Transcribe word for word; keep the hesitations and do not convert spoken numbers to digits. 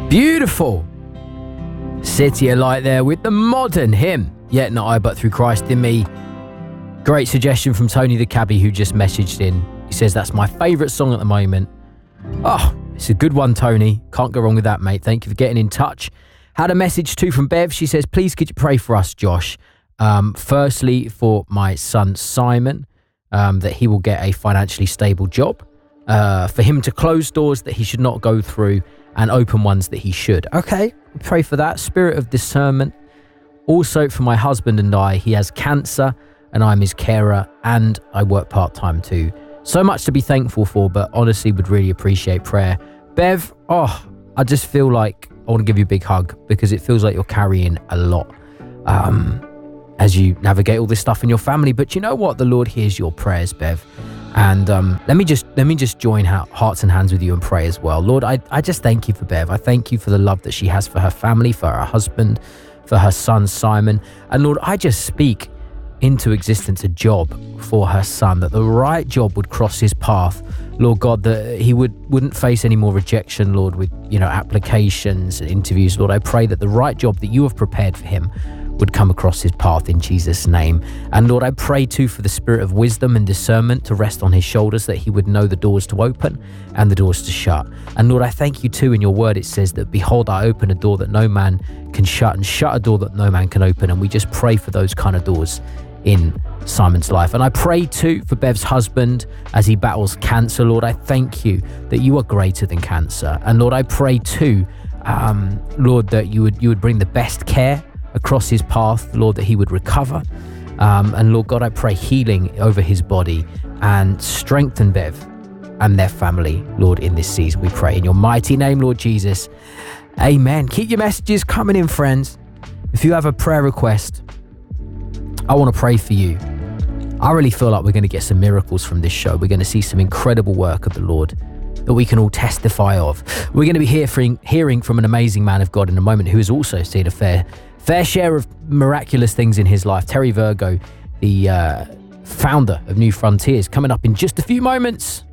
Beautiful. City of Light there with the modern hymn, Yet Not I But Through Christ in Me. Great suggestion from Tony the Cabbie, who just messaged in. He says that's my favourite song at the moment. Oh, it's a good one, Tony. Can't go wrong with that, mate. Thank you for getting in touch. Had a message too from Bev. She says, please could you pray for us, Josh? Um, firstly, for my son Simon, um, that he will get a financially stable job. Uh, for him to close doors that he should not go through and open ones that he should. Okay, pray for that. Spirit of discernment. Also for my husband and I, he has cancer and I'm his carer and I work part-time too. So much to be thankful for, but honestly would really appreciate prayer. Bev, oh, I just feel like I want to give you a big hug because it feels like you're carrying a lot um, as you navigate all this stuff in your family. But you know what? The Lord hears your prayers, Bev. And um, let me just let me just join ha- hearts and hands with you and pray as well. Lord, I, I just thank you for Bev. I thank you for the love that she has for her family, for her husband, for her son Simon. And Lord, I just speak into existence a job for her son, that the right job would cross his path. Lord God, that he would, wouldn't face any more rejection, Lord, with, you know, applications and interviews. Lord, I pray that the right job that you have prepared for him would come across his path in Jesus' name. And Lord, I pray too for the spirit of wisdom and discernment to rest on his shoulders, that he would know the doors to open and the doors to shut. And Lord, I thank you too, in your word it says that, behold, I open a door that no man can shut and shut a door that no man can open. And we just pray for those kind of doors in Simon's life. And I pray too for Bev's husband as he battles cancer. Lord, I thank you that you are greater than cancer. And Lord, I pray too, um, Lord, that you would you would bring the best care across his path, Lord, that he would recover. Um, and Lord God, I pray healing over his body and strengthen Bev and their family, Lord, in this season. We pray in your mighty name, Lord Jesus. Amen. Keep your messages coming in, friends. If you have a prayer request, I want to pray for you. I really feel like we're going to get some miracles from this show. We're going to see some incredible work of the Lord that we can all testify of. We're going to be hearing, hearing from an amazing man of God in a moment who has also seen a fair fair share of miraculous things in his life. Terry Virgo, the uh, founder of New Frontiers, coming up in just a few moments.